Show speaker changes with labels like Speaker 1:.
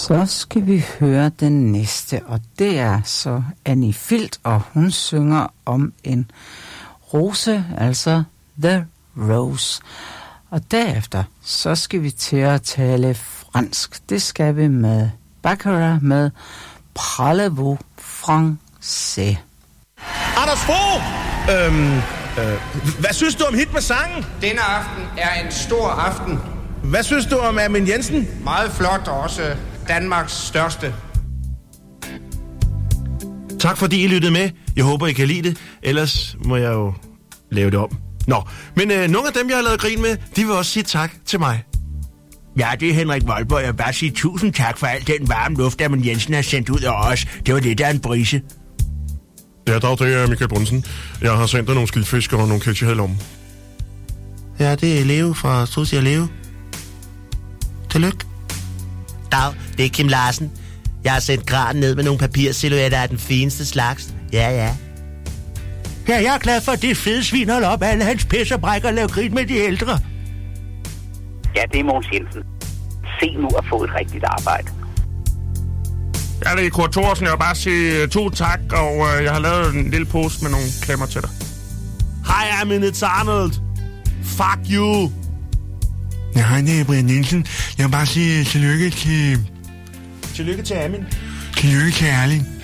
Speaker 1: Så skal vi høre den næste, og det er så Annie Filt, og hun synger om en rose, altså The Rose. Og derefter, så skal vi til at tale fransk. Det skal vi med Baccarat med Parlez-vous français.
Speaker 2: Anders Fogh! Hvad synes du om Hit med sangen?
Speaker 3: Denne aften er en stor aften.
Speaker 2: Hvad synes du om Amin Jensen?
Speaker 3: Meget flot, og også Danmarks største.
Speaker 2: Tak fordi I lyttede med. Jeg håber, I kan lide det. Ellers må jeg jo lave det om. Nå, men nogle af dem, jeg har lavet grin med, de vil også sige tak til mig.
Speaker 4: Ja, det er Henrik Voldborg. Jeg vil bare sige tusind tak for al den varme luft, Amin Jensen har sendt ud af os. Det var det, der er en brise.
Speaker 5: Ja, dag, det er Michael Brunsen. Jeg har sendt dig nogle skildfisker og nogle kiks i lommen.
Speaker 4: Ja, det er Leo fra Susi og Leo. Tillykke. Dag, det er Kim Larsen. Jeg har sendt granen ned med nogle papirsilhuetter af den fineste slags. Ja. Ja, jeg er glad for, at det fede svin holder op alle hans pis og brækker og laver grin med de ældre.
Speaker 6: Ja, det er Mogens Jensen. Se nu at få et rigtigt arbejde.
Speaker 7: Ja, det er Kurt Thorsen. Jeg vil bare sige tusind tak, og jeg har lavet en lille pose med nogle klemmer til dig.
Speaker 4: Hej, Amin, it's Arnold. Fuck you.
Speaker 8: Ja, hej, det er Brian Nielsen. Jeg vil bare sige tillykke til...
Speaker 4: Tillykke til Amin.
Speaker 8: Tillykke til Erling.